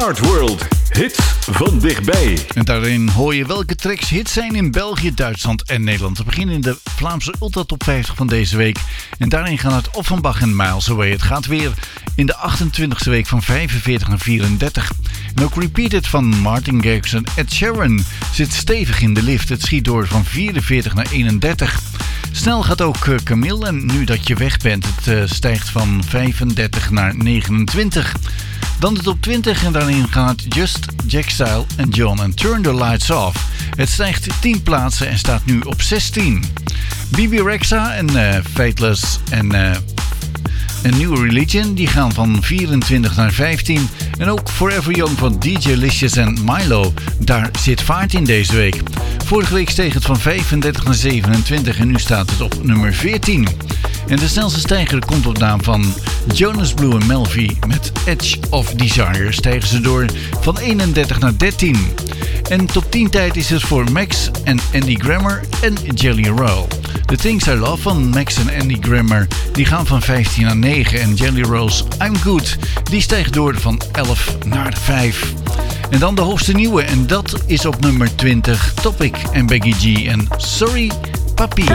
Chart World. Hits van dichtbij. En daarin hoor je welke tracks hits zijn in België, Duitsland en Nederland. We beginnen in de Vlaamse Ultra Top 50 van deze week. En daarin gaan het Offenbach en Miles Away. Het gaat weer in de 28e week van 45 naar 34. En ook Repeated van Martin Garrix en Ed Sheeran zit stevig in de lift. Het schiet door van 44 naar 31. Snel gaat ook Camille en Nu Dat Je Weg Bent. Het stijgt van 35 naar 29. Dan de top 20 en daarin gaat Just, Jack Style en John en Turn the Lights Off. Het stijgt 10 plaatsen en staat nu op 16. Bibi Rexha en Fateless en New Religion die gaan van 24 naar 15. En ook Forever Young van DJ Licious en Milo. Daar zit vaart in deze week. Vorige week steeg het van 35 naar 27 en nu staat het op nummer 14. En de snelste stijger komt op naam van Jonas Blue en Melvi. Met Edge of Desire stijgen ze door van 31 naar 13. En top 10 tijd is het voor Max en Andy Grammer en Jelly Roll. The Things I Love van Max en Andy Grammer die gaan van 15 naar 9. En Jelly Roll's I'm Good die stijgt door van 11 naar 5. En dan de hoogste nieuwe en dat is op nummer 20 Topic en Becky G en Sorry Papi.